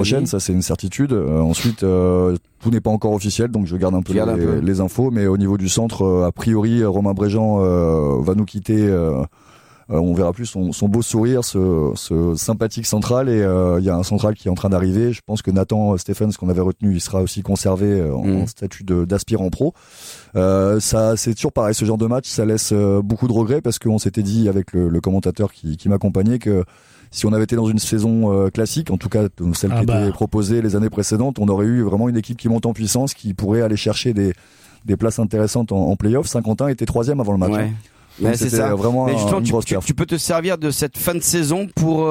prochaine, ça c'est une certitude. Ensuite, tout n'est pas encore officiel, donc je garde un peu les infos. Mais au niveau du centre, a priori, Romain Bréjean va nous quitter. On verra plus son beau sourire, ce sympathique central, et il y a un central qui est en train d'arriver. Je pense que Nathan Stephens, qu'on avait retenu, il sera aussi conservé en statut d'aspirant pro. Ça, c'est toujours pareil, ce genre de match, ça laisse beaucoup de regrets, parce qu'on s'était dit avec le commentateur qui m'accompagnait que si on avait été dans une saison classique, en tout cas celle qui était proposée les années précédentes, on aurait eu vraiment une équipe qui monte en puissance, qui pourrait aller chercher des places intéressantes en play-off. Saint-Quentin était 3e avant le match. Ouais. Mais c'est ça. Vraiment mais justement, une grosse perf. Tu peux te servir de cette fin de saison pour.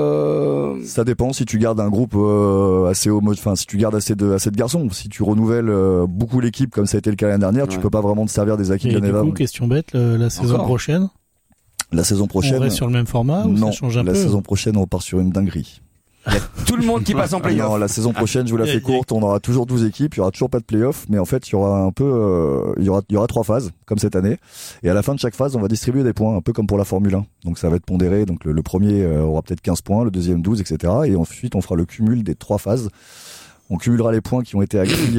Ça dépend si tu gardes un groupe assez haut, enfin si tu gardes assez de garçons. Si tu renouvelles beaucoup l'équipe comme ça a été le cas l'année dernière, tu peux pas vraiment te servir des acquis de l'année d'avant. Du coup, question bête, la saison prochaine. La saison prochaine. On reste sur le même format ou non, ça change un peu? La saison prochaine, on part sur une dinguerie. Il y a tout le monde qui passe en play-off. Non, la saison prochaine, je vous la fais courte, on aura toujours 12 équipes, il y aura toujours pas de play-off, mais en fait, il y aura un peu, il y aura 3 phases, comme cette année. Et à la fin de chaque phase, on va distribuer des points, un peu comme pour la Formule 1. Donc ça va être pondéré, donc le premier aura peut-être 15 points, le deuxième 12, etc. Et ensuite, on fera le cumul des 3 phases. On cumulera les points qui ont été acquis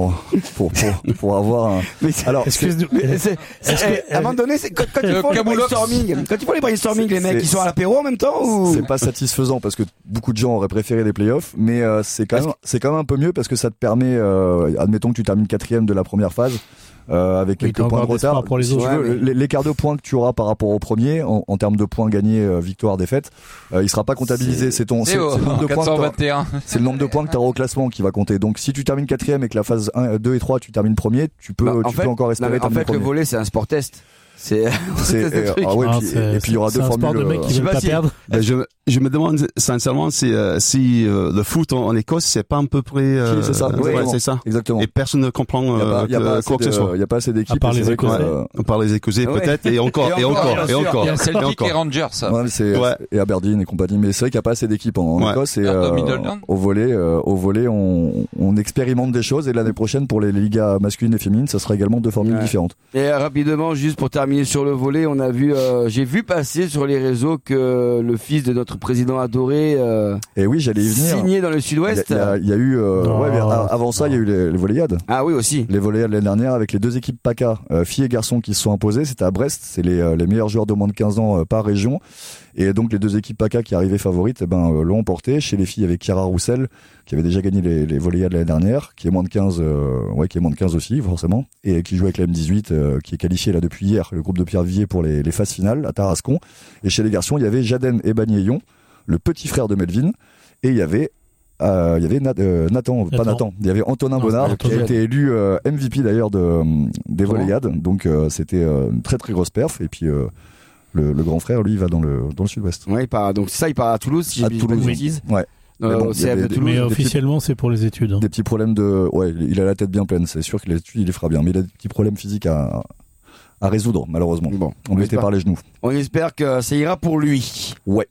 pour avoir un. Mais alors, à un moment donné, quand ils font les brainstorming, les mecs, ils sont à l'apéro en même temps ou c'est pas satisfaisant parce que beaucoup de gens auraient préféré les playoffs, mais c'est quand même un peu mieux parce que ça te permet, admettons que tu termines 4e de la première phase. Avec quelques points de retard. Pour les autres. L'écart de points que tu auras par rapport au premier, en termes de points gagnés, victoire, défaite, il sera pas comptabilisé. C'est le nombre de 421. C'est le nombre de points que tu auras au classement qui va compter. Donc, si tu termines 4e et que la phase 1, 2 et 3, tu termines premier, tu peux encore espérer terminer premier. Le volley, c'est un sport test. Et puis il y aura deux formules. De mecs qui veulent pas perdre. Je me demande sincèrement si le foot en Écosse c'est pas un peu près. C'est ça. C'est ça. Exactement. Et personne ne comprend quoi que ce soit. Il y a pas assez d'équipes. À part les Écossais peut-être et encore. Il y a Celtic et Rangers. Et Aberdeen et compagnie. Mais c'est vrai qu'il y a pas assez d'équipes en Écosse et au volley on expérimente des choses et l'année prochaine pour les ligas masculines et féminines ça sera également 2 formules différentes. Et rapidement juste pour terminer sur le volley, on a vu, j'ai vu passer sur les réseaux que le fils de notre président adoré, et oui, j'allais y venir. Signé dans le Sud-Ouest. Il y a eu, avant ça, il y a eu les volleyades. Ah oui aussi. Les volleyades l'année dernière avec les 2 équipes PACA, filles et garçons qui se sont imposées. C'était à Brest. C'est les meilleurs joueurs de moins de 15 ans par région. Et donc les 2 équipes PACA qui arrivaient favorites, l'ont emporté. Chez les filles, avec Chiara Roussel, qui avait déjà gagné les volleyades l'année dernière, qui est moins de 15, qui est moins de 15 aussi, forcément, et qui joue avec la M18, qui est qualifiée là depuis hier, le groupe de Pierre Vivier pour les phases finales à Tarascon. Et chez les garçons, il y avait Jaden Ebagnéon, le petit frère de Melvin, et il y avait Nathan. Il y avait Antonin Bonnard qui a été élu MVP d'ailleurs des volleyades. Donc c'était une très très grosse perf. Et puis le grand frère, lui, il va dans le Sud-Ouest. Ouais, il part à Toulouse, si je dis pas de bêtises. Ouais. Mais officiellement, c'est pour les études. Des petits problèmes il a la tête bien pleine. C'est sûr que les études, il les fera bien. Mais il a des petits problèmes physiques à résoudre, malheureusement. Bon, on lui était par les genoux. On espère que ça ira pour lui. Ouais.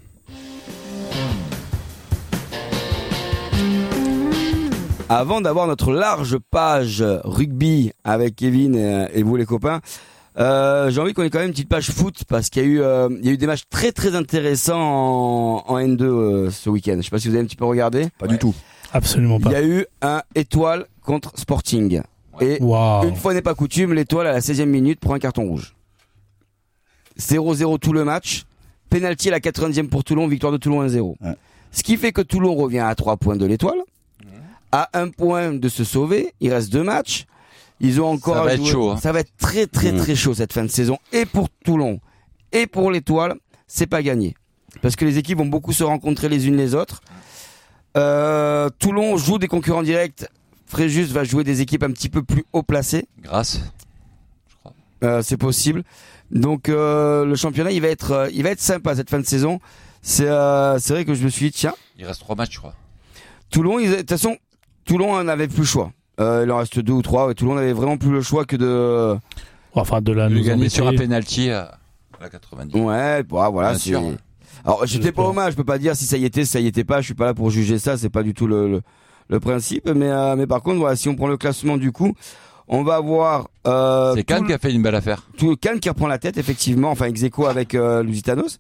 Avant d'avoir notre large page rugby avec Kevin et vous les copains, j'ai envie qu'on ait quand même une petite page foot parce qu'il y a eu des matchs très très intéressants en N2 ce week-end. Je sais pas si vous avez un petit peu regardé. Pas du tout. Absolument pas. Il y a eu un Étoile contre Sporting. Et une fois n'est pas coutume, l'Étoile à la 16e minute prend un carton rouge. 0-0 tout le match. Penalty à la 80e pour Toulon, victoire de Toulon 1-0. Ouais. Ce qui fait que Toulon revient à 3 points de l'Étoile. À 1 point de se sauver, il reste 2 matchs. Ils ont encore ça va être chaud. Ça va être très très très chaud cette fin de saison. Et pour Toulon et pour l'Étoile, c'est pas gagné. Parce que les équipes vont beaucoup se rencontrer les unes les autres. Toulon joue des concurrents directs. Fréjus va jouer des équipes un petit peu plus haut placées. Grâce, je crois. C'est possible. Donc le championnat, il va être sympa cette fin de saison. C'est vrai que je me suis dit tiens. Il reste 3 matchs, je crois. Toulon, de toute façon, Toulon n'avait plus le choix. Il en reste 2 ou 3. Et Toulon n'avait vraiment plus le choix que de gagner sur un penalty à la 90. Ouais, voilà. Bien sûr. Alors, j'étais pas au match. Je peux pas dire si ça y était pas. Je suis pas là pour juger ça. C'est pas du tout le principe. Mais par contre, voilà, si on prend le classement du coup, on va avoir. C'est Cannes qui a fait une belle affaire. Cannes qui reprend la tête effectivement. Enfin, ex-aequo avec Lusitanos.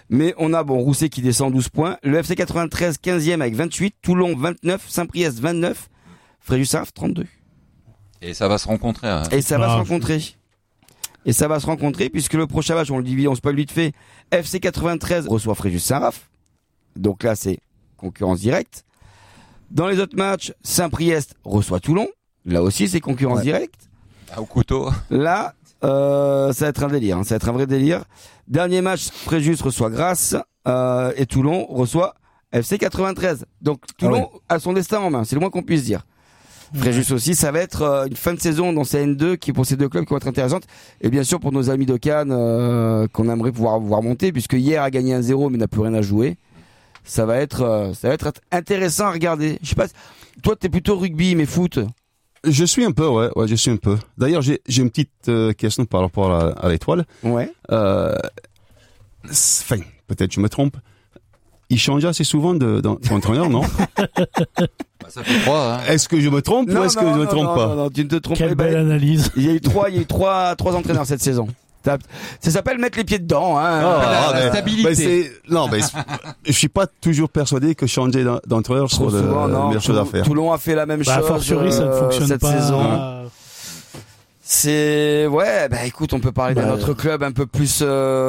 Mais on a Rousset qui descend 12 points, le FC 93 15e avec 28, Toulon 29, Saint-Priest 29, Fréjus-Saint-Raph 32. Et ça va se rencontrer. Hein. Et ça va se rencontrer puisque le prochain match, on le divise, on spoil vite fait, FC 93 reçoit Fréjus-Saint-Raph. Donc là, c'est concurrence directe. Dans les autres matchs, Saint-Priest reçoit Toulon. Là aussi, c'est concurrence directe. Au couteau. Là, ça va être un délire. Ça va être un vrai délire. Dernier match, Fréjus reçoit Grasse et Toulon reçoit FC 93. Donc Toulon a son destin en main. C'est le moins qu'on puisse dire. Fréjus aussi, ça va être une fin de saison dans CN2 qui pour ces deux clubs qui vont être intéressantes. Et bien sûr pour nos amis de Cannes qu'on aimerait pouvoir voir monter puisque hier a gagné 1-0 mais n'a plus rien à jouer. Ça va être intéressant à regarder. Je sais pas. Toi, t'es plutôt rugby mais foot. Je suis un peu, ouais, je suis un peu. D'ailleurs, j'ai une petite question par rapport à l'Étoile. Ouais. Enfin, peut-être je me trompe. Il change assez souvent d'entraîneur, non? Ça fait 3. Hein. Est-ce que je me trompe ou est-ce que je ne me trompe pas? Non, tu ne te trompes pas. Quelle belle analyse. Il y a eu trois entraîneurs cette saison. Ça s'appelle mettre les pieds dedans, hein. La stabilité. Je suis pas toujours persuadé que changer d'entraîneur soit la meilleure chose à faire. Toulon a fait la même chose. A fortiori, ça ne fonctionne cette pas. saison. Écoute, on peut parler d'un autre club un peu plus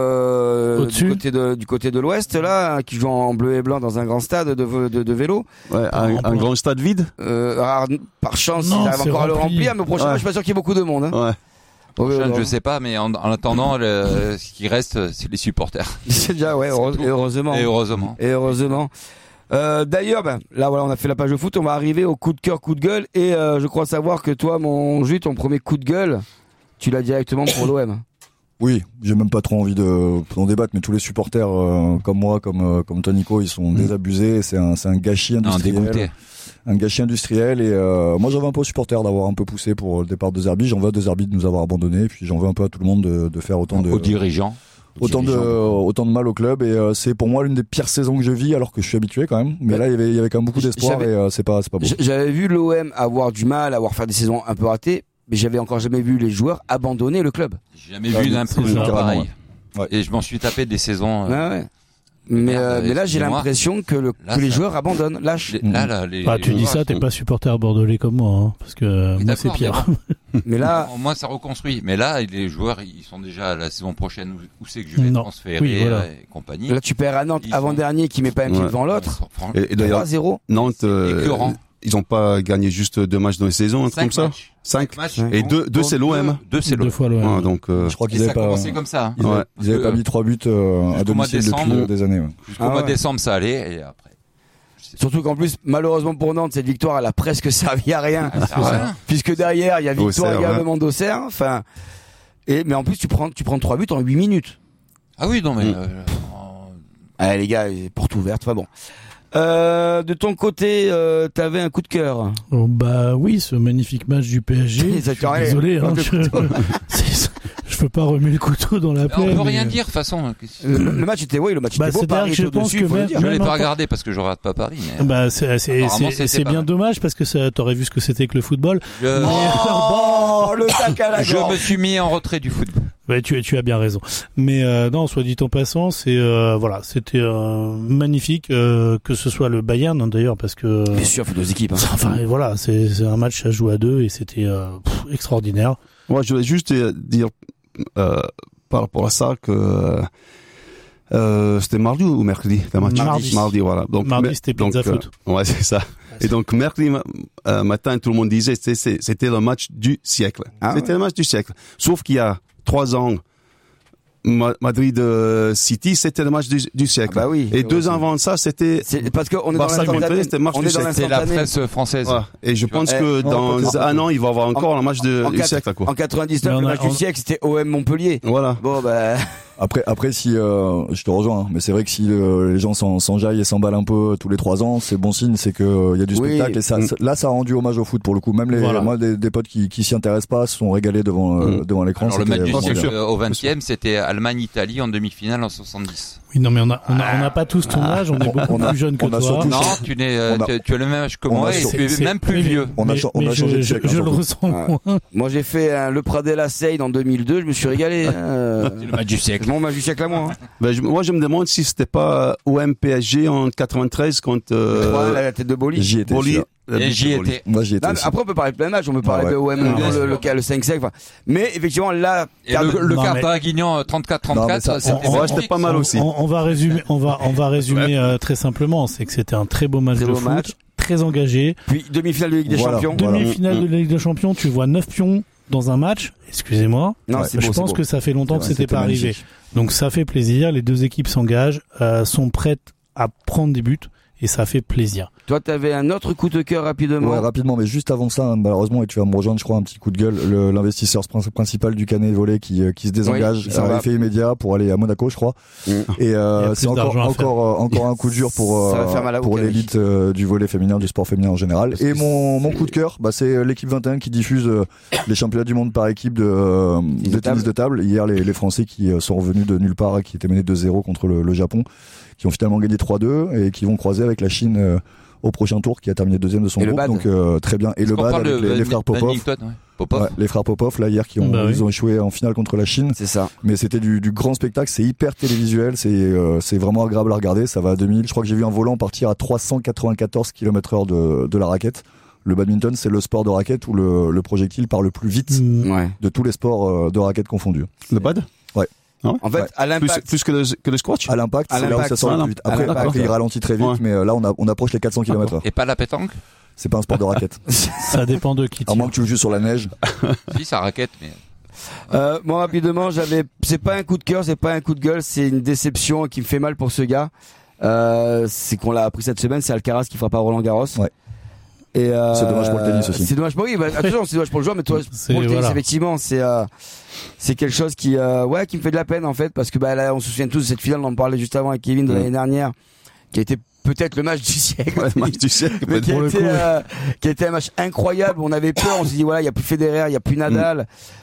du côté de l'Ouest là, qui joue en bleu et blanc dans un grand stade de vélo. Ouais, un grand stade vide. Par chance, ils arrivent encore à le remplir, mais au prochain, je suis pas sûr qu'il y ait beaucoup de monde. Hein. Ouais. Je sais pas, mais en attendant, ce qui reste, c'est les supporters. C'est déjà, heureusement. Et heureusement. D'ailleurs, là voilà, on a fait la page de foot, on va arriver au coup de cœur, coup de gueule, et je crois savoir que toi, mon Jus, ton premier coup de gueule, tu l'as directement pour l'OM. Oui, j'ai même pas trop envie d'en débattre, mais tous les supporters comme moi, comme toi Nico, ils sont désabusés. C'est un gâchis industriel. Un gâchis industriel et moi j'en veux un peu aux supporters d'avoir un peu poussé pour le départ de Zerbi. J'en veux à De Zerbi de nous avoir abandonnés, et puis j'en veux un peu à tout le monde de faire autant de aux dirigeants. Autant de mal au club et c'est pour moi l'une des pires saisons que je vis alors que je suis habitué quand même. Mais là il y avait quand même beaucoup d'espoir et c'est pas beau. J'avais vu l'OM avoir du mal, avoir fait des saisons un peu ratées, mais j'avais encore jamais vu les joueurs abandonner le club. J'ai jamais vu une implosion pareille. Ouais. Et je m'en suis tapé des saisons. Ouais. Mais là, j'ai l'impression que les joueurs abandonnent, lâchent. Tu dis ça, t'es pas supporter bordelais comme moi, hein, parce que moi c'est pire. Mais là, moi ça reconstruit. Mais là, les joueurs, ils sont déjà la saison prochaine où c'est que je vais transférer et compagnie. Là, tu perds à Nantes avant-dernier qui met pas un pied devant l'autre. Et d'ailleurs, 3-0. Nantes, ils ont pas gagné juste 2 matchs dans les saisons, un truc comme ça. 5 matchs. Et 2 c'est l'OM. 2 fois l'OM. Ouais, donc je crois qu'ils avaient pas commencé comme ça. Ils avaient pas mis 3 buts à domicile depuis des années. Jusqu'au mois de décembre, ça allait et après. Surtout qu'en plus, malheureusement pour Nantes, cette victoire, elle a presque servi à rien. Puisque derrière, il y a victoire également d'Auxerre. Enfin, mais en plus, tu prends 3 buts en 8 minutes. Ah oui, non mais. Allez les gars, porte ouverte. Enfin bon. De ton côté, t'avais un coup de cœur. Oh, bah oui, ce magnifique match du PSG. Désolé, hein, je peux pas remuer le couteau dans la plaie. On peut rien dire de toute façon. Le match était beau. C'est-à-dire que je pense que je l'ai pas regardé parce que je rate pas Paris. Mais c'est bien dommage parce que t'aurais vu ce que c'était que le football. Le tac à la gorge. Je me suis mis en retrait du football. Ouais, tu as bien raison. Mais non, soit dit en passant, c'était magnifique que ce soit le Bayern d'ailleurs parce que bien sûr, faut 2 équipes. Enfin voilà, c'est un match à jouer à 2 et c'était extraordinaire. Moi, je voulais juste dire par rapport à ça que c'était mardi ou mercredi le match. Mardi, voilà. Donc mardi, c'était pizza foot. Ouais, c'est ça. Et donc mercredi matin, tout le monde disait c'était le match du siècle. C'était le match du siècle. Sauf qu'il y a 3 ans, Madrid City, c'était le match du siècle. Bah oui. Et 2 ans avant ça, c'était parce qu'on est dans l'instantané. C'est la presse française. Ouais. Et je pense que dans un an, il va y avoir encore un match du siècle, quoi. En 99, le match du siècle, c'était OM Montpellier. Voilà. Bon, Après si je te rejoins, mais c'est vrai que si les gens s'enjaillent et s'emballent un peu tous les 3 ans, c'est bon signe, c'est que il y a du spectacle et ça a rendu hommage au foot pour le coup. Même moi des potes qui s'y intéressent pas se sont régalés devant l'écran. Alors le match du siècle au 20e, c'était Allemagne-Italie en demi-finale en 70. Oui, non mais on n'a pas tous ton âge, on est beaucoup plus jeunes que toi. Non, tu as le même âge que moi et tu es même plus vieux. On a changé de siècle. Je le ressens moins. Moi j'ai fait le Pradella Seine en 2002, je me suis régalé. C'est le match du siècle. Bon, match du siècle à moi. Moi, je me demande si c'était pas OM PSG en 93 contre la tête de Boli. J'y étais. J'y étais. Moi, j'y étais. Après, on peut parler de plein de matchs. On peut parler de OM, le 5-5. Mais effectivement, là, le quart Draguignan 34-34, c'était pas mal aussi. On va résumer très simplement. C'est que c'était un très beau match de foot, très engagé. Puis demi-finale de Ligue des Champions. Demi-finale de Ligue des Champions. Tu vois 9 pions dans un match, excusez-moi, je pense que ça fait longtemps que c'était pas arrivé. Donc ça fait plaisir, les deux équipes s'engagent, sont prêtes à prendre des buts et ça fait plaisir. Toi, t'avais un autre coup de cœur rapidement. Ouais, rapidement, mais juste avant ça, malheureusement, et tu vas me rejoindre, je crois, un petit coup de gueule, l'investisseur principal du Canet Volley qui se désengage, c'est un effet immédiat pour aller à Monaco, je crois. Et c'est encore un coup dur pour l'élite du volley féminin, du sport féminin en général. Et mon coup de cœur, c'est l'équipe 21 qui diffuse les championnats du monde par équipe de tennis de table. Hier, les Français qui sont revenus de nulle part, qui étaient menés 2-0 contre le Japon, qui ont finalement gagné 3-2 et qui vont croiser avec la Chine au prochain tour, qui a terminé deuxième de son groupe. Donc très bien. Et le BAD avec les frères Popov. Les frères Popov là hier ils ont échoué en finale contre la Chine. C'est ça. Mais c'était du grand spectacle, c'est hyper télévisuel, c'est vraiment agréable à regarder, ça va à 2000. Je crois que j'ai vu un volant partir à 394 km/h de la raquette. Le badminton, c'est le sport de raquette où le projectile part le plus vite de tous les sports de raquette confondus. Le bad? Ouais. En fait, à l'impact. Plus que le squash? À l'impact, c'est là où ça sort le plus vite. Après, il ralentit très vite, mais là, on approche les 400 km/h. Et pas la pétanque? C'est pas un sport de raquette. Ça dépend de qui. À moins que tu joues sur la neige. Si, ça raquette, mais. Moi, rapidement, c'est pas un coup de cœur, c'est pas un coup de gueule, c'est une déception qui me fait mal pour ce gars. C'est qu'on l'a appris cette semaine, c'est Alcaraz qui frappe à Roland Garros. Ouais. Et c'est dommage pour le tennis aussi. C'est dommage pour attention, c'est dommage pour le joueur, mais toi, pour le tennis, effectivement, c'est quelque chose qui me fait de la peine, en fait, parce que, là, on se souvient tous de cette finale, on en parlait juste avant avec Kevin de l'année dernière, qui a été peut-être le match du siècle. Le match du siècle, qui a été un match incroyable. On avait peur, on s'est dit, voilà, il n'y a plus Federer, il n'y a plus Nadal.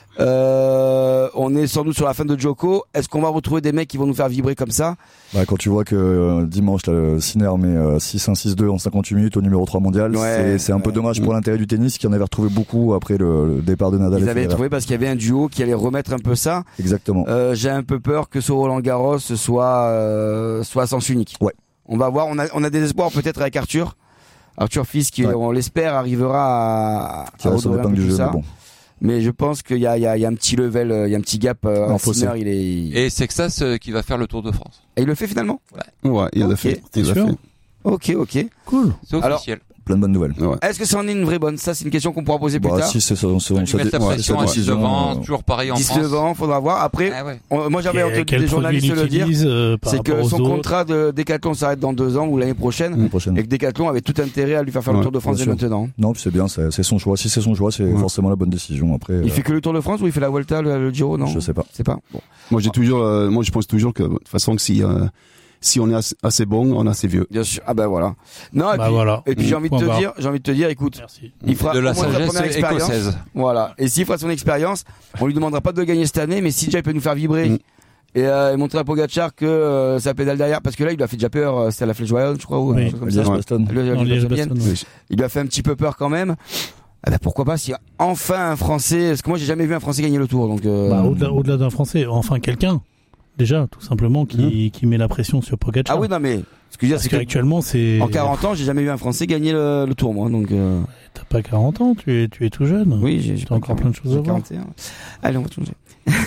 On est sans doute sur la fin de Djoko. Est-ce qu'on va retrouver des mecs qui vont nous faire vibrer comme ça? Quand tu vois que dimanche, Sinner met 6-1, 6-2 en 58 minutes au numéro 3 mondial, c'est un peu dommage pour l'intérêt du tennis qui en avait retrouvé beaucoup après le départ de Nadal. Ils avaient trouvé parce qu'il y avait un duo qui allait remettre un peu ça. Exactement. J'ai un peu peur que ce Roland Garros soit à sens unique. Ouais. On va voir. On a des espoirs peut-être avec Arthur Fils qui, on l'espère, arrivera à redorer un peu tout ça. Mais je pense qu'il y a un petit level, il y a un petit gap. Sinner, Et c'est Sexas qui va faire le Tour de France. Et il le fait finalement? Ouais, il l'a fait. Il l'a fait. Ok. Cool. C'est officiel. Plein de bonnes nouvelles. Ouais. Est-ce que ça en est une vraie bonne? Ça, c'est une question qu'on pourra poser plus tard. Si, c'est ça. Mettre la pression à 19 ans, toujours pareil en France. 19 ans, faudra voir. Après, moi j'avais entendu des journalistes le dire, c'est que son contrat de Decathlon s'arrête dans 2 ans ou l'année prochaine, et que Decathlon avait tout intérêt à lui faire le Tour de France dès maintenant. Non, c'est bien, c'est son choix. Si c'est son choix, c'est forcément la bonne décision. Après, il fait que le Tour de France ou il fait la Vuelta, le Giro, non? Je sais pas. C'est pas. Bon. Moi, je pense toujours que de toute façon, si on est assez bon, on est assez vieux. Bien sûr. Ah voilà. Non, et puis j'ai envie de te dire, écoute, il fera de la sagesse écossaise. Voilà. Et s'il fera son expérience, on lui demandera pas de gagner cette année, mais si déjà il peut nous faire vibrer et montrer à Pogacar que ça pédale derrière, parce que là il lui a fait déjà peur, c'était à la Flèche Royale, je crois, ou comme ça. Il lui a fait un petit peu peur quand même. Pourquoi pas, si enfin un Français, parce que moi j'ai jamais vu un Français gagner le Tour, donc. Au-delà d'un Français, enfin quelqu'un. Déjà, tout simplement, qui met la pression sur Pogacar. Ah oui, non, mais, ce que je veux dire, c'est qu'actuellement, c'est... En 40 ans, j'ai jamais vu un Français gagner le Tour, moi, donc, T'as pas 40 ans, tu es tout jeune. Oui, j'ai encore plein de choses à voir. 41. Allez, on va changer.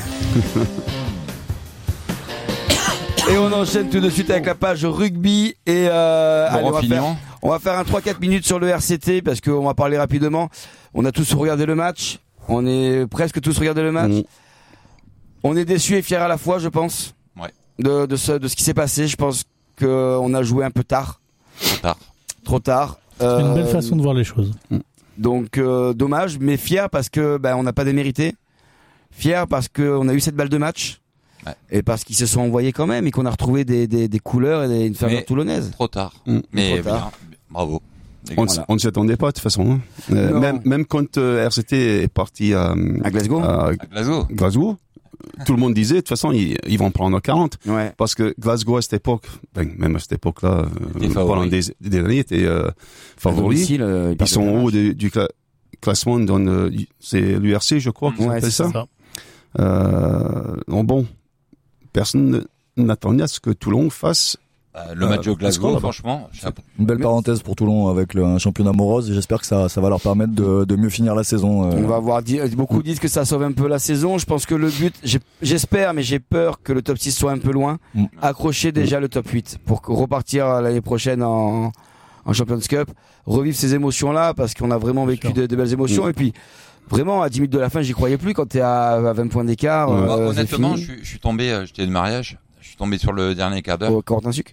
Et on enchaîne tout de suite avec la page rugby et, on va faire un 3-4 minutes sur le RCT parce qu'on va parler rapidement. On a tous regardé le match. On est presque tous regardé le match. On est déçus et fiers à la fois, je pense, de ce qui s'est passé. Je pense qu'on a joué un peu tard. Trop tard. C'est une belle façon de voir les choses. Donc dommage, mais fiers parce que on n'a pas démérité. Fiers parce qu'on a eu cette balle de match. Et parce qu'ils se sont envoyés quand même et qu'on a retrouvé des couleurs et une faveur toulonnaise. Trop tard. Mais trop tard. Bien, bravo. On ne s'y attendait pas de toute façon. Même quand RCT est parti à Glasgow. Glasgow. Tout le monde disait, de toute façon, ils vont prendre 40. Parce que Glasgow, à cette époque, même à cette époque-là, pendant des années, était favori. Ils sont en haut du classement c'est l'URC, je crois, qu'ils appellent ça. Bon, personne n'attendait à ce que Toulon fasse le match au Glasgow, franchement. Une belle parenthèse pour Toulon avec un championnat morose et j'espère que ça va leur permettre de mieux finir la saison. On va voir, beaucoup disent que ça sauve un peu la saison. Je pense que le but, j'espère, mais j'ai peur que le top 6 soit un peu loin. Accrocher déjà le top 8 pour repartir l'année prochaine en Champions Cup, revivre ces émotions-là parce qu'on a vraiment vécu de belles émotions et puis vraiment à 10 minutes de la fin, j'y croyais plus quand t'es à 20 points d'écart. Honnêtement, je suis tombé, j'étais de mariage, je suis tombé sur le dernier quart d'heure. Au Corentin Suc.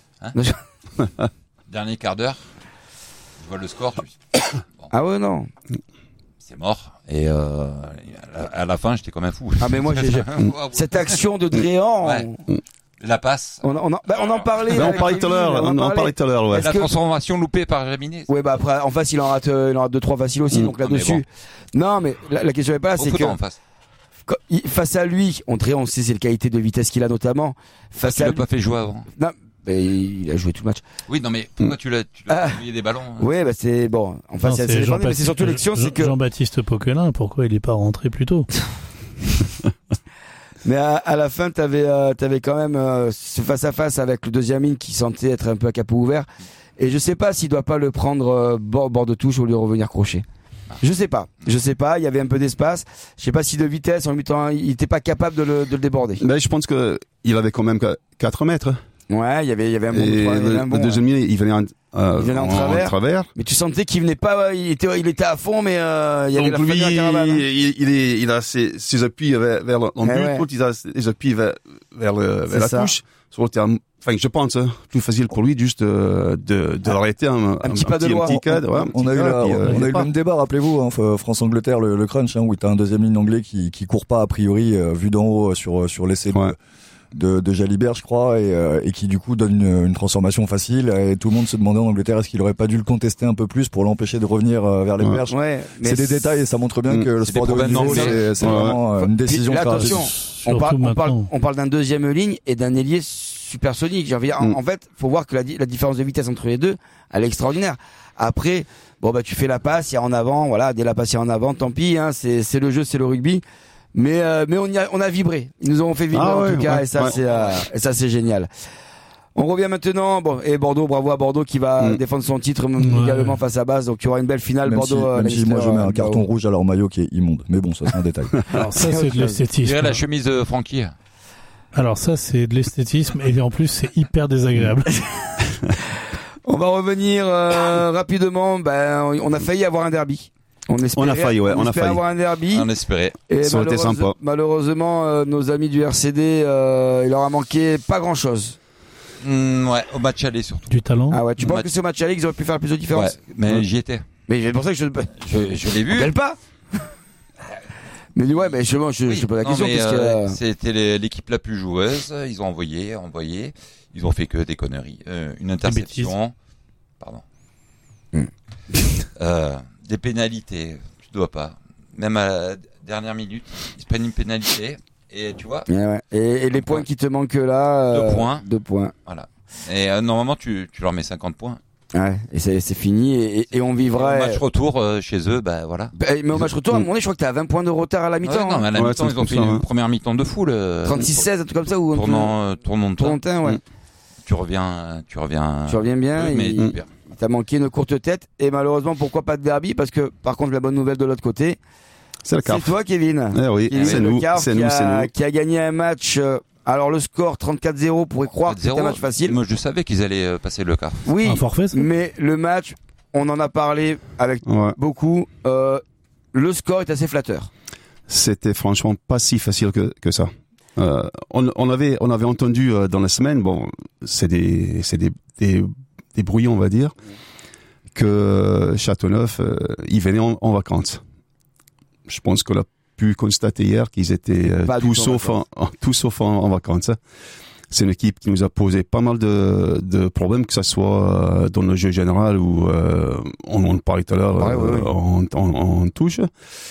Dernier quart d'heure, je vois le score. Bon, ah ouais, non. C'est mort. Et à la fin, j'étais comme un fou. Ah mais moi, cette action de Dréan. Ouais. La passe. On en parlait. On parlait tout à l'heure. On parlait tout à l'heure. Ouais. La transformation loupée par Jaminet. Ouais, bah après, en face, il en rate 2-3 faciles aussi. Donc là-dessus. Non, mais la question n'est pas là, c'est que. En face. Face à lui, on sait c'est le qualité de vitesse qu'il a notamment. Face à lui. Tu l'as pas fait jouer avant. Non. Mais il a joué tout le match. Oui, non, mais pourquoi tu l'as envoyé des ballons? Oui, bah c'est bon. Enfin, c'est défendu, mais c'est surtout l'action, c'est que Jean-Baptiste Poquelin, pourquoi il est pas rentré plus tôt? Mais à la fin, t'avais quand même ce face à face avec le deuxième ligne qui sentait être un peu à capot ouvert. Et je sais pas s'il doit pas le prendre bord de touche au lieu de revenir crochet. Je sais pas. Il y avait un peu d'espace. Je sais pas si de vitesse en 8 ans, il était pas capable de le déborder. Mais je pense que il avait quand même 4 mètres. Ouais, il y avait un bon. Le deuxième ligne, il venait en travers. Mais tu sentais qu'il venait pas, il était à fond, mais il y avait donc lui, la caravane. Il a ses appuis vers l'embut, l'autre il a ses appuis vers la touche. Sur le terrain, enfin, je pense, plus facile pour lui juste de l'arrêter un petit cadre. On a eu le même débat, rappelez-vous, hein, France-Angleterre, le crunch, où t'as un deuxième ligne anglais qui court pas a priori, vu d'en haut sur l'essai de Jalibert, je crois, et qui du coup donne une transformation facile. Et tout le monde se demandait en Angleterre est-ce qu'il aurait pas dû le contester un peu plus pour l'empêcher de revenir vers les perches. Ouais, c'est des détails et ça montre bien que le sport de haut niveau, c'est vraiment une décision. Là, attention, on parle d'un deuxième ligne et d'un ailier supersonique. En fait, faut voir que la différence de vitesse entre les deux, elle est extraordinaire. Après, bon bah tu fais la passe, il y a en avant, voilà, dès la passe il y a en avant, tant pis, hein, c'est le jeu, c'est le rugby. Mais on a vibré. Ils nous ont fait vibrer en tout cas, et ça c'est génial. On revient maintenant, et Bordeaux, bravo à Bordeaux qui va défendre son titre également face à Basse, donc il y aura une belle finale. Même Bordeaux. Si moi je mets un carton rouge à leur maillot qui est immonde, mais bon, ça c'est un détail. Alors ça c'est de l'esthétisme. Je dirais la chemise de Francky. Alors ça c'est de l'esthétisme et en plus c'est hyper désagréable. On va revenir rapidement. On a failli avoir un derby. On a failli avoir un derby. On espérait. Et ça aurait été sympa. Malheureusement, nos amis du RCD, il leur a manqué pas grand chose. Ouais, au match aller surtout. Du talent. Ah ouais, tu penses que c'est au match aller qu'ils auraient pu faire plus de différence? Ouais, mais j'y étais. Mais c'est pour ça que je l'ai vu. Rappelle pas. Mais ouais, mais je pose la question. C'était l'équipe la plus joueuse. Ils ont envoyé. Ils ont fait que des conneries. Une interception. Pardon. Des pénalités, tu dois pas. Même à la dernière minute, ils se prennent une pénalité et tu vois. Ouais. Et les points qui te manquent là. 2 points. Voilà. Et normalement, tu leur mets 50 points. Ouais. Et c'est fini et on vivra. Au match retour chez eux, voilà. Mais au match retour, à un moment donné, je crois que t'es à 20 points de retard à la mi-temps. Ouais, non, mais à la mi-temps, ils ont fait une première mi-temps de foule. 36-16, un truc comme ça ou tournant de temps. Ouais. Tu reviens bien. Mais t'as manqué une courte tête et malheureusement pourquoi pas de derby parce que par contre la bonne nouvelle de l'autre côté c'est toi Kevin. Oui, c'est nous qui a gagné un match. Alors le score 34-0 pourrait croire que c'était un match facile. Moi je savais qu'ils allaient passer le quart. Oui, un forfait, mais le match on en a parlé avec beaucoup. Le score est assez flatteur. C'était franchement pas si facile que ça. On avait entendu dans la semaine, c'est des brouillons, on va dire, que Châteauneuf, ils venaient en vacances. Je pense qu'on a pu constater hier qu'ils étaient tout sauf en vacances. C'est une équipe qui nous a posé pas mal de problèmes, que ça soit dans le jeu général ou on en parlait tout à l'heure en touche.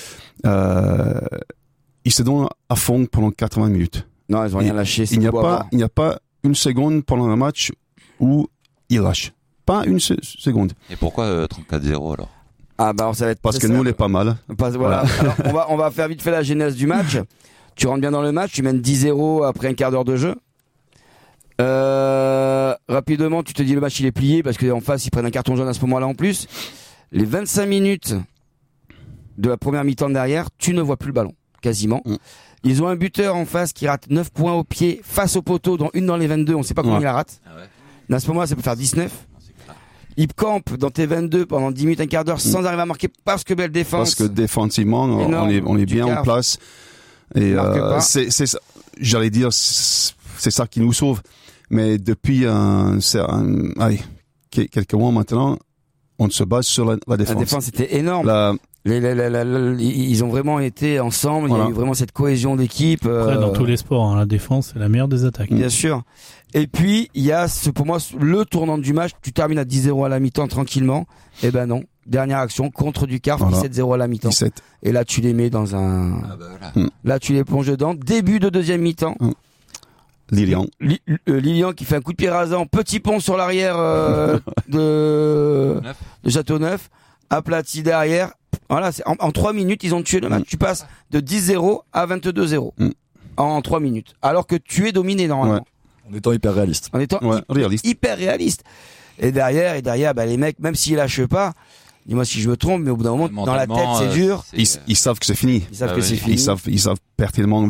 Ils se donnent à fond pendant 80 minutes. Non, ils ont rien lâché. Il n'y a pas une seconde pendant un match où ils lâchent. Pas une seconde. Et pourquoi 34-0 alors? Ah ça va être parce que nous on est pas mal. Voilà. Alors, on va faire vite fait la genèse du match. Tu rentres bien dans le match, tu mènes 10-0 après un quart d'heure de jeu. Rapidement, tu te dis le match il est plié parce qu'en face ils prennent un carton jaune à ce moment-là en plus. Les 25 minutes de la première mi-temps derrière, tu ne vois plus le ballon, quasiment. Ils ont un buteur en face qui rate 9 points au pied face au poteau, dont une dans les 22, on sait pas comment il la rate. Mais à ce moment-là, ça peut faire 19. Il campe dans tes 22 pendant 10 minutes, un quart d'heure sans arriver à marquer parce que belle défense. Parce que défensivement, on est bien en place. Et c'est ça, j'allais dire, c'est ça qui nous sauve. Mais depuis quelques mois maintenant, on se base sur la défense. La défense était énorme. Ils ont vraiment été ensemble. Voilà. Il y a eu vraiment cette cohésion d'équipe. Après, dans tous les sports, la défense c'est la meilleure des attaques. Bien sûr. Et puis il y a pour moi le tournant du match. Tu termines à 10-0 à la mi-temps tranquillement. Eh ben non. Dernière action contre Ducarf, 17-0 à la mi-temps. 17. Et là tu les mets dans un. Là tu les plonges dedans. Début de deuxième mi-temps. Lilian qui fait un coup de pied rasant, petit pont sur l'arrière de Châteauneuf, aplati derrière. Voilà, en 3 minutes, ils ont tué le match. Tu passes de 10-0 à 22-0 en 3 minutes, alors que tu es dominé normalement. En étant hyper réaliste. Hyper réaliste. Et derrière, les mecs, même s'ils lâchent pas, dis-moi si je me trompe, mais au bout d'un moment, dans la tête, c'est dur. Ils savent que c'est fini. Ils savent que c'est fini. Ils savent pertinemment,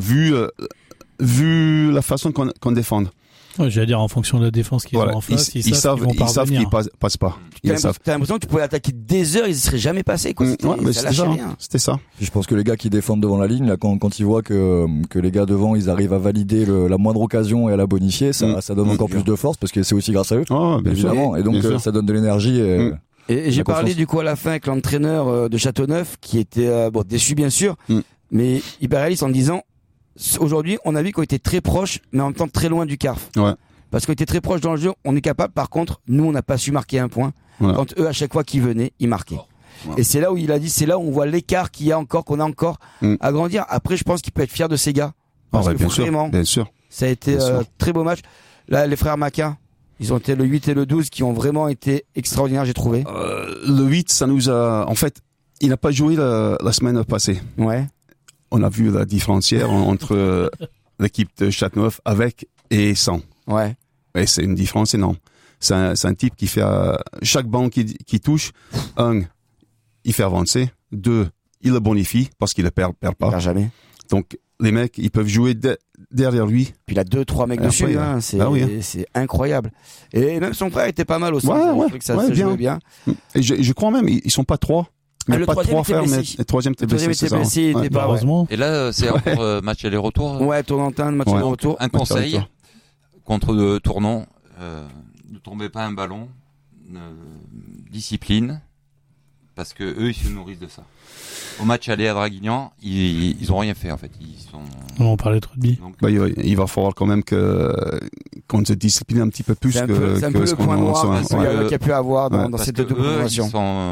vu la façon qu'on défend. Ouais, j'allais dire en fonction de la défense qu'ils ont en face, ils savent qu'ils passent pas. T'as l'impression que tu pouvais attaquer des heures, ils ne seraient jamais passés, quoi. C'était ça. Je pense que les gars qui défendent devant la ligne, là, quand ils voient que les gars devant, ils arrivent à valider la moindre occasion et à la bonifier, ça donne encore plus de force parce que c'est aussi grâce à eux. Évidemment. Et donc, ça donne de l'énergie et j'ai parlé du coup à la fin avec l'entraîneur de Châteauneuf qui était déçu bien sûr, mais hyper réaliste en disant aujourd'hui, on a vu qu'on était très proche, mais en même temps très loin du Carf. Parce qu'on était très proche dans le jeu, on est capable. Par contre, nous, on n'a pas su marquer un point. Quand eux, à chaque fois qu'ils venaient, ils marquaient. Et c'est là où il a dit, c'est là où on voit l'écart qu'on a encore à grandir. Après, je pense qu'il peut être fier de ces gars. Parce que bien sûr. Ça a été très beau match. Là, les frères Maca, ils ont été le 8 et le 12 qui ont vraiment été extraordinaires, j'ai trouvé. Le 8, ça nous a, en fait, il n'a pas joué la semaine passée. On a vu la différencière entre l'équipe de Châteauneuf avec et sans. Et c'est une différence énorme. C'est un type qui fait chaque banc qui touche, 1, il fait avancer, 2, il le bonifie parce qu'il ne perd pas. Il perd jamais. Donc les mecs, ils peuvent jouer derrière lui. Puis il a 2-3 mecs dessus, c'est incroyable. Et même son frère était pas mal aussi. Ça jouait bien. Et je crois même, ils sont pas 3. Le pas 3 frères, mais le troisième était blessé. Et là, c'est encore match aller-retour. Tournantin, match aller-retour. Un conseil contre Tournon, ne tombez pas un ballon, discipline, parce que eux, ils se nourrissent de ça. Au match aller à Draguignan, ils ont rien fait en fait. On parlait de rugby. Il va falloir quand même qu'on se discipline un petit peu plus. C'est un peu le point noir qu'il y a pu avoir dans cette double formation.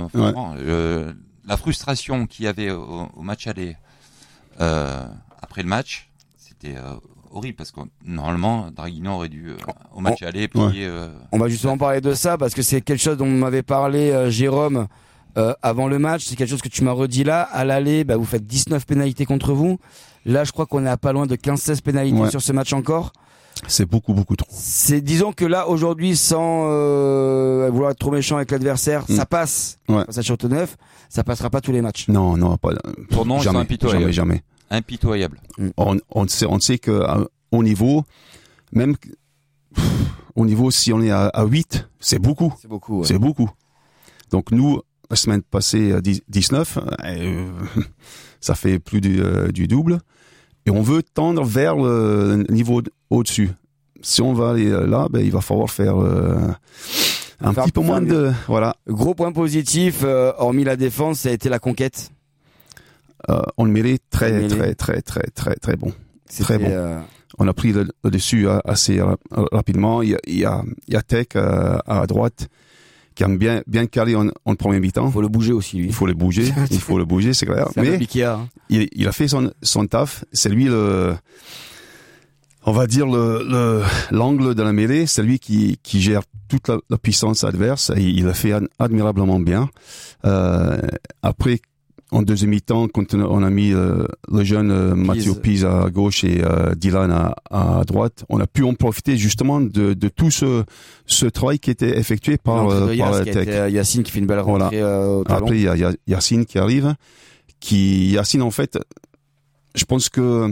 La frustration qu'il y avait au match aller après le match, c'était horrible parce que normalement Draguignan aurait dû au match aller plier. On va justement parler de ça parce que c'est quelque chose dont m'avait parlé Jérôme avant le match. C'est quelque chose que tu m'as redit là. À l'aller, vous faites 19 pénalités contre vous. Là, je crois qu'on est à pas loin de 15-16 pénalités sur ce match encore. C'est beaucoup trop. Disons que là aujourd'hui, sans vouloir être trop méchant avec l'adversaire, ça passe. Ça sur Châteauneuf, ça passera pas tous les matchs. Non, pas. Tournon, jamais, impitoyable. Jamais. Impitoyable. On sait que au niveau, même au niveau, si on est à 8, c'est beaucoup. C'est beaucoup. Donc nous, la semaine passée, 19, ça fait plus du double. Et on veut tendre vers le niveau au-dessus. Si on va aller là, il va falloir faire un petit peu moins de... Voilà. Gros point positif, hormis la défense, ça a été la conquête. On le mérite très bon. Très bon. On a pris le dessus assez rapidement. Il y a Tech à droite qui aime bien calé en premier mi-temps. Il faut le bouger aussi, lui. Il faut le bouger, c'est clair. Mais il a fait son taf. C'est lui on va dire l'angle de la mêlée. C'est lui qui gère toute la puissance adverse. Et il a fait admirablement bien. Après, en deuxième mi-temps, quand on a mis le jeune Mathieu Pise à gauche et Dylan à droite, on a pu en profiter justement de tout ce travail qui était effectué par la tech. Yacine qui fait une belle rentrée au talon. Après, il y a Yacine qui arrive. Yacine, en fait, je pense que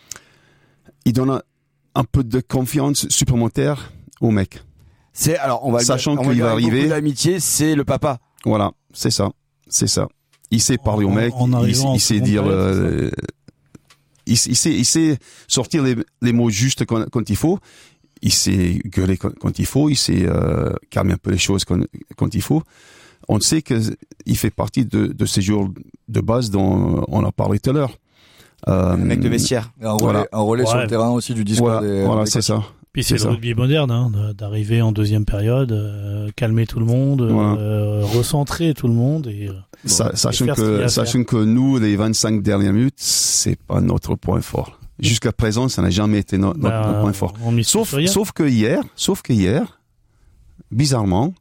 il donne un peu de confiance supplémentaire au mec. Sachant qu'il va arriver. Beaucoup d'amitié, c'est le papa. Voilà, c'est ça. Il sait parler au mec, il sait dire, il sait sortir les mots justes quand il faut. Il sait gueuler quand il faut. Il sait calmer un peu les choses quand il faut. On sait que il fait partie de ces joueurs de base dont on a parlé tout à l'heure. Un mec de vestiaire. Un relais sur le terrain aussi du discours. Voilà, c'est ça. Puis c'est le rugby moderne, d'arriver en deuxième période, calmer tout le monde, recentrer tout le monde et sachant que nous, les 25 dernières minutes, c'est pas notre point fort. Jusqu'à présent, ça n'a jamais été notre point fort. Sauf que hier, bizarrement,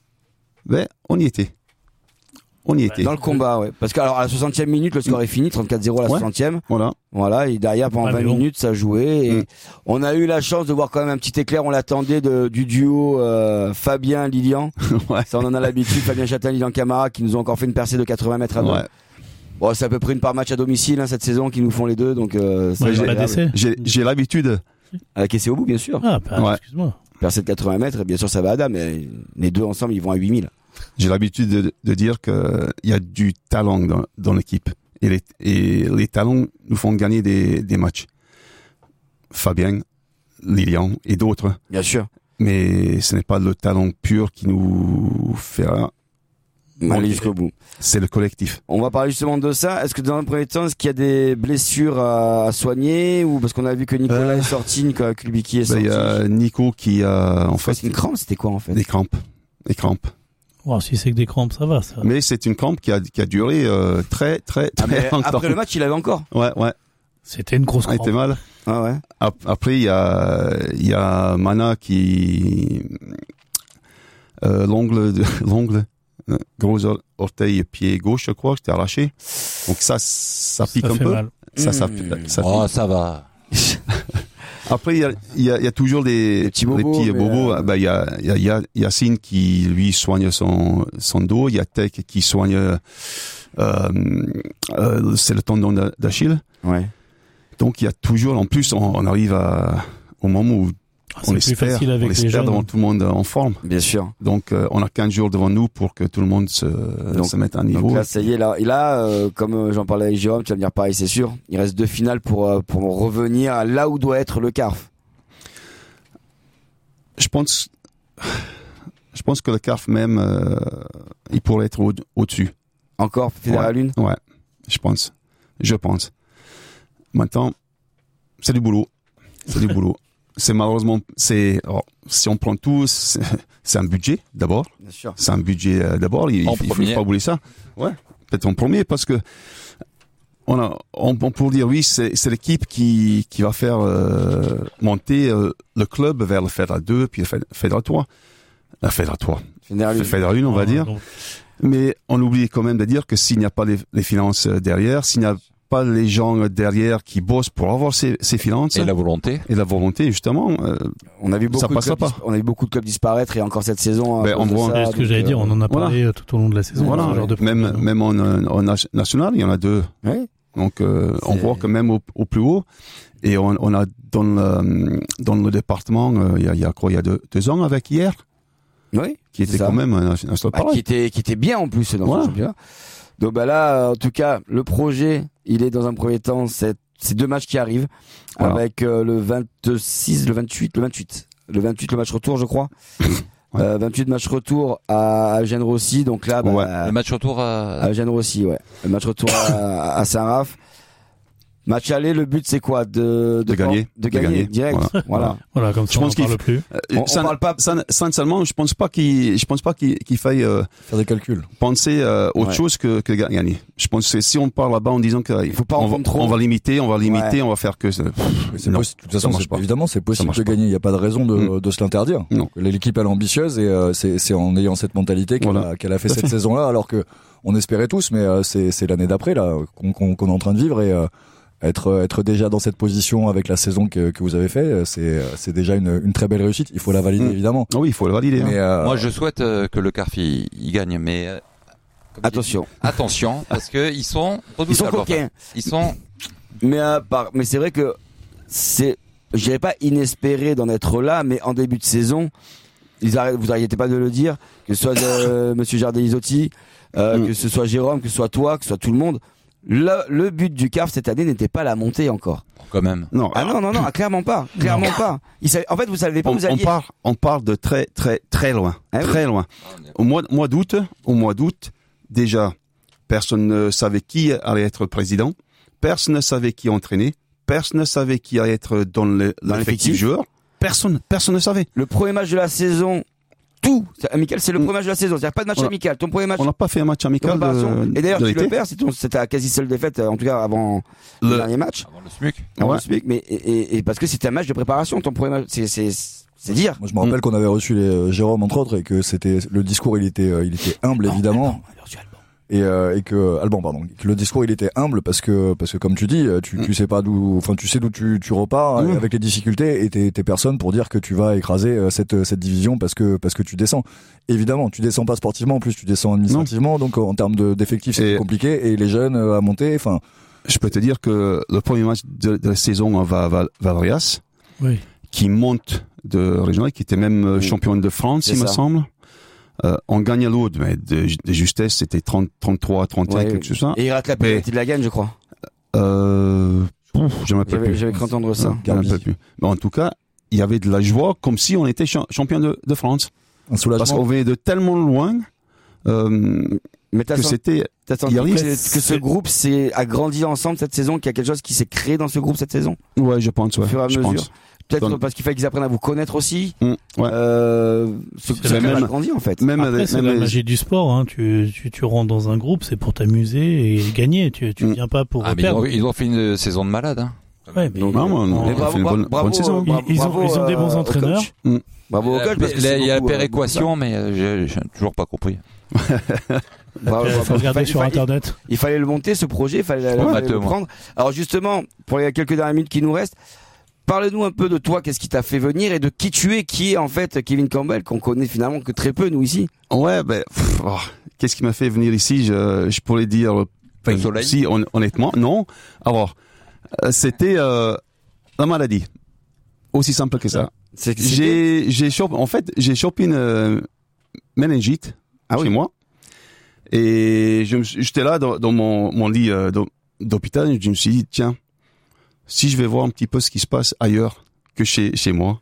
on y était. On y était. Dans le combat, ouais. Parce que alors à la 60e minute, le score est fini, 34-0 à la 60e. Voilà, et derrière pendant 20 minutes, ça jouait et on a eu la chance de voir quand même un petit éclair, on l'attendait du duo Fabien Lilian. Ça on en a l'habitude, Fabien Châtain, Lilian Camara qui nous ont encore fait une percée de 80 mètres à deux. Bon, c'est à peu près une par match à domicile cette saison qu'ils nous font les deux, donc j'ai l'habitude à caisser au bout bien sûr. Excuse-moi. Percée de 80 mètres, bien sûr ça va à Adam, mais les deux ensemble ils vont à 8000. J'ai l'habitude de dire que il y a du talent dans l'équipe et les talents nous font gagner des matchs. Fabien, Lilian et d'autres. Bien sûr. Mais ce n'est pas le talent pur qui nous fera aller jusqu'au bout. C'est le collectif. On va parler justement de ça. Est-ce que dans un premier temps, est-ce qu'il y a des blessures à soigner ou parce qu'on a vu que Nicolas est sorti, Nicolas Kulbiki est sorti. Il y a Nico qui a en fait. C'est une crampe, c'était quoi en fait? Des crampes. Wow, si c'est que des crampes, ça va. Ça. Mais c'est une crampe qui a duré très longtemps. Après le match, il avait encore. Ouais. C'était une grosse crampe. Il était mal. Ah ouais. Après, il y a Mana qui l'ongle, gros orteil pied gauche, je crois, qui était arraché. Donc ça pique un peu. Mal. Ça pique. Ça va. Après, il y a toujours des petits bobos. Il y a Yacine qui, lui, soigne son dos. Il y a Tech qui soigne, c'est le tendon d'Achille. Ouais. Donc, il y a toujours, en plus, on arrive au moment où on espère d'avoir tout le monde en forme. Bien sûr. Donc, on a 15 jours devant nous pour que tout le monde se mette à un niveau. Donc là, ça y est, là, comme j'en parlais avec Jérôme, tu vas me dire pareil, c'est sûr. Il reste 2 finales pour revenir là où doit être le CARF. Je pense que le CARF même, il pourrait être au-dessus. Encore Fédéral Lune? Ouais. Je pense. Maintenant, c'est du boulot. C'est malheureusement, si on prend tout, c'est un budget d'abord. Bien sûr. C'est un budget d'abord. Il faut pas oublier ça. Ouais. Peut-être en premier parce que on peut dire oui, c'est l'équipe qui va faire monter le club vers le Fédéral 2 puis le Fédéral 3. La Fédéral 3. Fédéral 1, on va dire. Mais on oublie quand même de dire que s'il n'y a pas les finances derrière, s'il n'y a pas les gens derrière qui bossent pour avoir ces finances et la volonté justement, on a vu beaucoup de clubs disparaître et encore cette saison c'est ce que j'allais dire, on en a parlé tout au long de la saison. Même en national il y en a 2. Ouais. Donc on voit que même au plus haut, et on a dans le département il y a 2 ans avec hier, qui était quand même un qui était bien en plus dans ce championnat. Donc là, en tout cas, le projet, il est dans un premier temps ces 2 matchs qui arrivent, avec le 26, le 28, le match retour, je crois. 28 match retour à Eugène Rossi, donc là, le match retour à Eugène Rossi, le match retour à Saint-Raph. Match aller, le but c'est quoi de gagner direct. Voilà. Voilà, comme ça on parle plus. On parle pas. Sincèrement, je pense pas qu'il faille faire des calculs. Penser autre chose que gagner. Je pense que si on part là-bas en disant qu'il faut pas en prendre trop, on va limiter, on va faire que c'est possible. De toute façon, évidemment, c'est possible de gagner. Il y a pas de raison de se l'interdire. Non. L'équipe elle est ambitieuse et c'est en ayant cette mentalité qu'elle a fait cette saison-là, alors que on espérait tous, mais c'est l'année d'après là qu'on est en train de vivre et être déjà dans cette position avec la saison que vous avez fait, c'est déjà une très belle réussite. Il faut la valider évidemment. Oui, il faut la valider. Mais moi, je souhaite que le CARF il gagne, mais attention, parce que ils sont coquins. Mais c'est vrai que je dirais pas inespéré d'en être là, mais en début de saison, vous arrêtez pas de le dire, que ce soit Monsieur Jardin-Isotti, que ce soit Jérôme, que ce soit toi, que ce soit tout le monde. Le but du CARF cette année n'était pas la montée encore. Quand même. Non, clairement pas. Pas. En fait, vous savez pas où vous alliez. On parle de très loin, très loin. Au mois d'août, déjà, personne ne savait qui allait être président, personne ne savait qui entraîner, personne ne savait qui allait être dans l'effectif joueur. Personne ne savait. Le premier match de la saison. Amical, c'est le premier match de la saison. C'est-à-dire pas de match amical. Ton premier match. On n'a pas fait un match amical. Et d'ailleurs, tu le perds. C'est ta quasi seule défaite, en tout cas avant le dernier match. Avant le SMUC. Le SMUC, mais et parce que c'était un match de préparation. Ton premier match, c'est dire. Moi, je me rappelle qu'on avait reçu Jérôme entre autres et que le discours il était humble évidemment. Et que Alban pardon, que le discours il était humble parce que comme tu dis, tu sais pas d'où tu repars avec les difficultés et t'es personne pour dire que tu vas écraser cette division parce que tu descends. Évidemment, tu descends pas sportivement, en plus tu descends administrativement, donc en termes d'effectifs c'est compliqué et les jeunes à monter, enfin. Je peux te dire que le premier match de la saison à Valrias, qui monte de régional, qui était même champion de France, il me semble. On gagne à l'autre, mais de justesse, c'était 33, 31, quelque chose ça. Et il rate la pénalité de la gagne, je crois. Je m'appelle plus. J'avais cru entendre ça. Plus. Mais en tout cas, il y avait de la joie, comme si on était champion de France. Un soulagement. Parce qu'on venait de tellement loin, mais que c'était, que ce groupe s'est agrandi ensemble cette saison, qu'il y a quelque chose qui s'est créé dans ce groupe cette saison? Ouais, je pense, Au fur et à mesure. Peut-être parce qu'il fallait qu'ils apprennent à vous connaître aussi. Ouais. Ce même grandi en fait. Après, c'est la magie du sport. Hein. Tu rentres dans un groupe, c'est pour t'amuser et gagner. Tu viens pas pour perdre. Ils ont fait une saison de malade. Hein. Ouais, mais une bonne saison. Ils ont des bons entraîneurs. Bravo au coach. Parce il y a la péréquation, mais j'ai toujours pas compris. Il faut regarder sur Internet. Il fallait le monter, ce projet. Il fallait le prendre. Alors justement, pour les quelques dernières minutes qui nous restent, parle-nous un peu de toi, qu'est-ce qui t'a fait venir et de qui tu es, qui est en fait Kevin Campbell, qu'on connaît finalement que très peu nous ici. Ouais, qu'est-ce qui m'a fait venir ici? Je pourrais dire, si honnêtement, non. Alors, c'était la maladie, aussi simple que ça. J'ai chopé une méningite chez moi, et j'étais là dans mon lit d'hôpital, et je me suis dit tiens. Si je vais voir un petit peu ce qui se passe ailleurs que chez moi.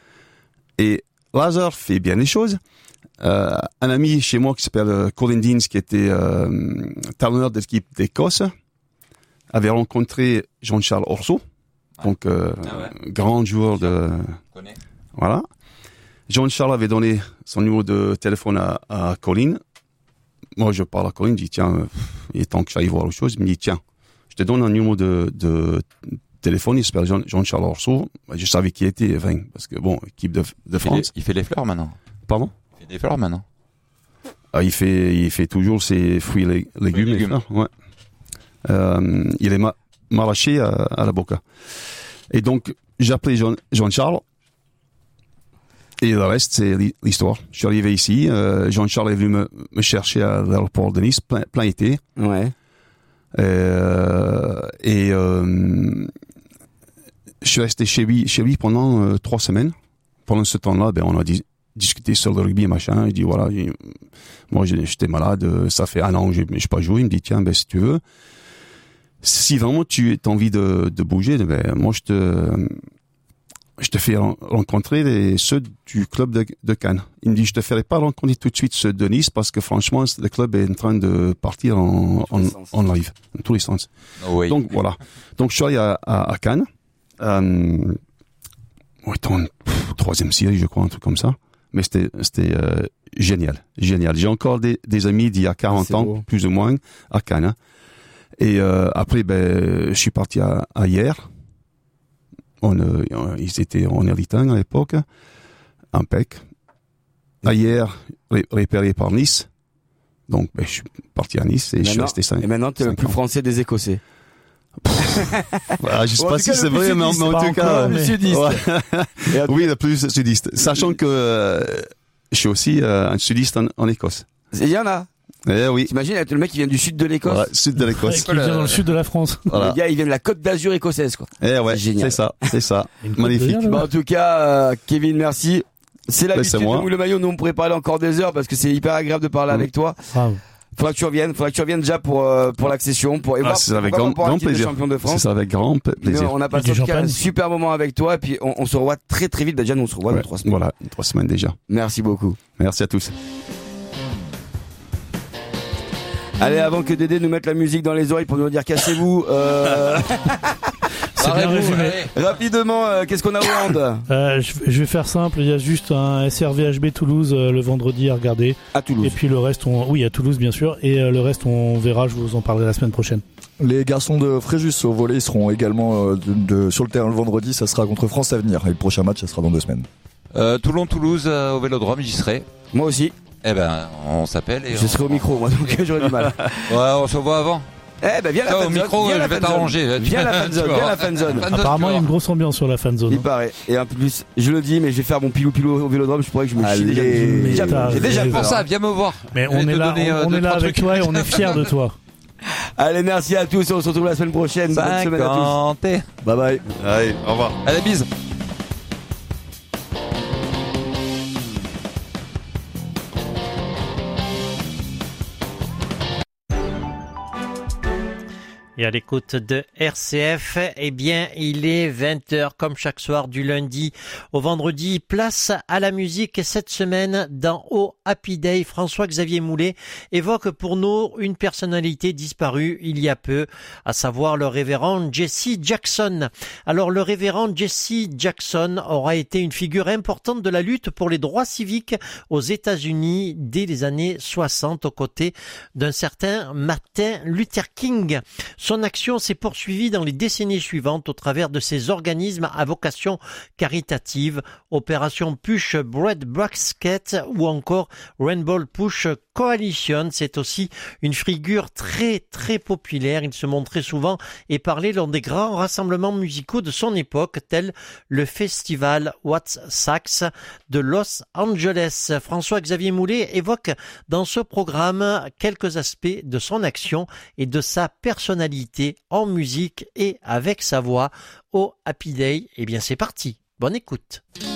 Et Lazare fait bien les choses. Un ami chez moi qui s'appelle Colin Deans, qui était talonneur de l'équipe d'Écosse, avait rencontré Jean-Charles Orso, donc grand joueur de... Voilà. Jean-Charles avait donné son numéro de téléphone à Colin. Moi, je parle à Colin, je dis tiens, il est temps que j'aille voir autre chose. Il me dit tiens, je te donne un numéro de téléphone, il s'appelle Jean-Charles Orso. Je savais qui était, parce que bon, équipe de France. Il fait les fleurs maintenant. Pardon? Il fait des fleurs maintenant. Il fait toujours ses fruits et légumes. Les fleurs, ouais. Il est maraîcher à la Boca. Et donc, j'ai appelé Jean-Charles. Et le reste, c'est l'histoire. Je suis arrivé ici. Jean-Charles est venu me chercher à l'aéroport de Nice, plein été. Ouais. Je suis resté chez lui pendant 3 semaines. Pendant ce temps-là, on a discuté sur le rugby et machin. Il dit voilà, moi j'étais malade, ça fait 1 an que je n'ai pas joué. Il me dit tiens, si tu veux, si vraiment tu as envie de bouger, moi je te fais rencontrer ceux du club de Cannes. Il me dit, je te ferai pas rencontrer tout de suite ceux de Nice parce que franchement, le club est en train de partir en live, dans tous les sens. Oh oui. Donc voilà. Donc je suis allé à Cannes. Troisième série, je crois, un truc comme ça. Mais c'était génial. J'ai encore des amis d'il y a 40 ans, beau. Plus ou moins, à Cannes. Et après, je suis parti à Hyères. Ils étaient en Eritain à l'époque, un PEC. À Hyères, repéré par Nice. Donc, je suis parti à Nice et je suis resté 5 ans. Et maintenant, tu es le plus français des Écossais. Je sais pas si c'est vrai, mais en tout cas, le sudiste. Ouais. Oui, le plus sudiste. Sachant que je suis aussi un sudiste en Écosse. Il y en a. Eh oui. T'imagines, le mec qui vient du sud de l'Écosse. Ouais, sud de l'Écosse. Ouais, qui vient dans le sud de la France. Voilà. Les gars, ils viennent de la Côte d'Azur écossaise, quoi. Eh ouais, c'est ça. Magnifique. En tout cas, Kevin, merci. C'est l'habitude de Mouille le Maillot. Nous, on pourrait parler encore des heures parce que c'est hyper agréable de parler avec toi. Bravo. Faudra que tu reviennes déjà pour l'accession, c'est avec grand plaisir. Champion de France. C'est avec grand plaisir. Mais on a passé un super moment avec toi et puis on se revoit très très vite. Déjà, nous on se revoit dans 3 semaines. Voilà, 3 semaines déjà. Merci beaucoup. Merci à tous. Allez, avant que Dédé nous mette la musique dans les oreilles pour nous dire cassez-vous. C'est bien résumé. Rapidement, qu'est-ce qu'on a au hand je vais faire simple. Il y a juste un SRVHB Toulouse le vendredi à regarder. À Toulouse. Et puis le reste, oui, à Toulouse bien sûr. Et le reste, on verra. Je vous en parlerai la semaine prochaine. Les garçons de Fréjus au volley seront également sur le terrain le vendredi. Ça sera contre France Avenir. Et le prochain match, ça sera dans 2 semaines. Toulon-Toulouse au Vélodrome, j'y serai. Moi aussi. Eh ben, on s'appelle et je serai au micro, moi, donc j'aurai du mal. Ouais, on se voit avant. Eh ben, viens la fanzone. Au micro, je vais t'arranger. Viens la fanzone. Apparemment, il y a une grosse ambiance sur la fanzone. Il paraît. Et en plus, je le dis, mais je vais faire mon pilou au Vélodrome. Je pourrais que je me chie déjà. J'ai déjà pour ça, viens me voir. Mais on est là avec toi et on est fiers de toi. Allez, merci à tous. On se retrouve la semaine prochaine. Bonne semaine à tous. Bye bye. Allez, au revoir. Allez, bise. Et à l'écoute de RCF, eh bien, il est 20h comme chaque soir du lundi au vendredi. Place à la musique cette semaine dans Oh Happy Day. François-Xavier Moulet évoque pour nous une personnalité disparue il y a peu, à savoir le révérend Jesse Jackson. Alors, le révérend Jesse Jackson aura été une figure importante de la lutte pour les droits civiques aux États-Unis dès les années 60 aux côtés d'un certain Martin Luther King. Son action s'est poursuivie dans les décennies suivantes au travers de ses organismes à vocation caritative, Opération Push Bread Basket ou encore Rainbow Push Coalition. C'est aussi une figure très très populaire. Il se montrait souvent et parlait lors des grands rassemblements musicaux de son époque, tels le festival What's Sax de Los Angeles. François-Xavier Moulet évoque dans ce programme quelques aspects de son action et de sa personnalité en musique et avec sa voix. Oh Happy Day, eh bien c'est parti. Bonne écoute.